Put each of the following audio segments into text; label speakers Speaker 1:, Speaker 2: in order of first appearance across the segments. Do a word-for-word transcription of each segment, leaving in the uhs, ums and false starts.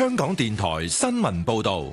Speaker 1: 香港電台新聞報道。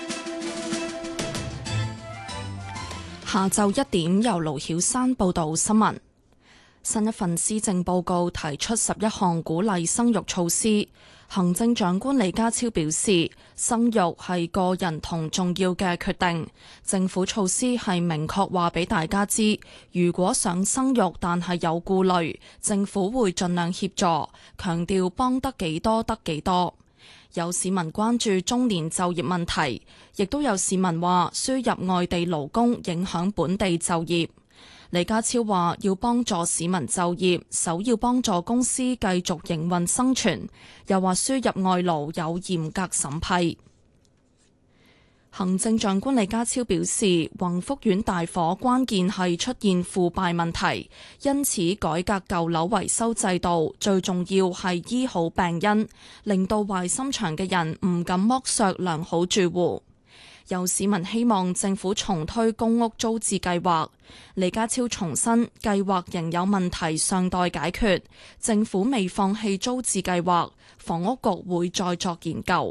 Speaker 2: 下晝一點，由盧曉珊報道新聞。新一份施政報告提出十一項鼓勵生育措施。行政長官李家超表示，生育係個人同重要嘅決定，政府措施係明確話俾大家知，如果想生育但係有顧慮，政府會盡量協助，強調幫得幾多得幾多。有市民關注中年就業問題，亦都有市民話輸入外地勞工影響本地就業。李家超話要幫助市民就業，首要幫助公司繼續營運生存，又話輸入外勞有嚴格審批。行政長官李家超表示，宏福苑大火關鍵係出現腐敗問題，因此改革舊樓維修制度，最重要係醫好病因，令到壞心腸嘅人唔敢剝削良好住戶。有市民希望政府重推公屋租置計劃，李家超重申計劃仍有問題尚待解決，政府未放棄租置計劃，房屋局會再作研究。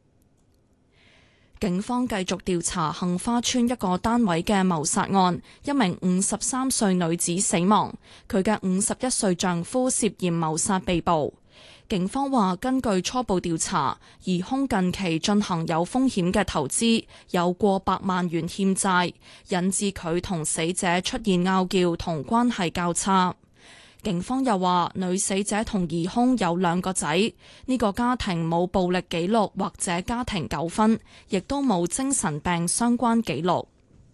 Speaker 2: 警方繼續調查杏花邨一個單位嘅謀殺案，一名五十三歲女子死亡，佢嘅五十一歲丈夫涉嫌謀殺被捕。警方話，根據初步調查，疑兇近期進行有風險嘅投資，有過百萬元欠債，引致佢同死者出現拗撬同關係較差。警方又話，女死者同疑兇有兩個仔，呢個家庭冇暴力記錄或者家庭糾紛，亦都冇精神病相關記錄。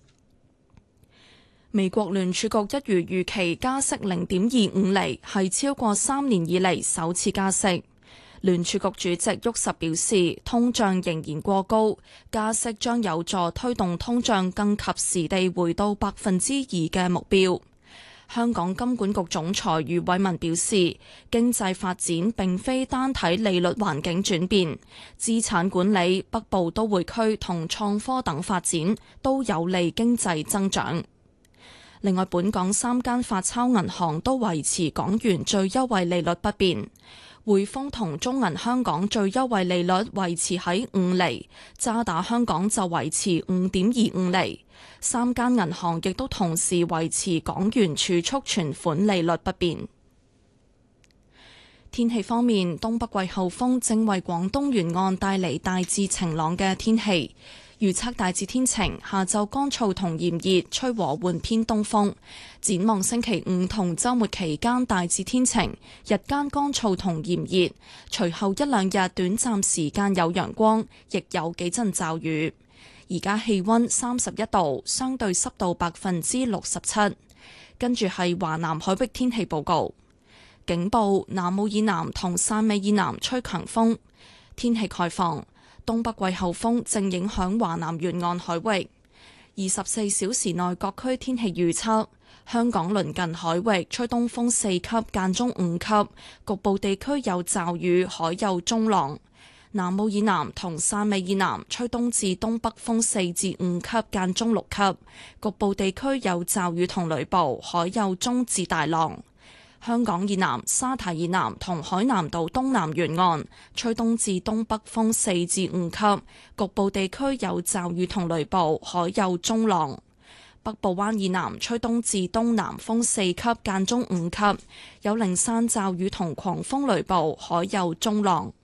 Speaker 2: 美國聯儲局一如預期加息零點二五厘，係超過三年以嚟首次加息。聯儲局主席沃什表示，通脹仍然過高，加息將有助推動通脹更及時地回到百分之二嘅目標。香港金管局總裁余偉文表示，經濟發展並非單睇利率環境轉變，資產管理、北部都會區同創科等發展都有利經濟增長。另外，本港三間發鈔銀行都維持港元最優惠利率不變，匯豐同中銀香港最優惠利率維持喺五厘，渣打香港就維持五點二五厘。三間銀行亦都同時維持港元儲蓄存款利率不變。天氣方面，東北季候風正為廣東沿岸帶嚟大致晴朗嘅天氣。預測大致天晴，下晝乾燥同炎熱，吹和緩偏東風。展望星期五同週末期間大致天晴，日間乾燥同炎熱，隨後一兩日短暫時間有陽光，亦有幾陣驟雨。而家氣溫三十一度，相對濕度百分之六十七。跟住係華南海域天氣報告，警報：南澳以南同汕尾以南吹強風，天氣概況。東北季候風正影響華南沿岸海域，二十四小時內各區天氣預測：香港鄰近海域吹東風四級間中五級，局部地區有驟雨，海有中浪。南澳以南同汕尾以南吹東至東北風四至五級間中六級，局部地區有驟雨同雷暴，海有中至大浪。香港以南、沙堤以南同海南島東南沿岸吹東至東北風四至五級，局部地區有驟雨同雷暴，海有中浪。北部灣以南吹東至東南風四級間中五級，有零散驟雨同狂風雷暴，海有中浪。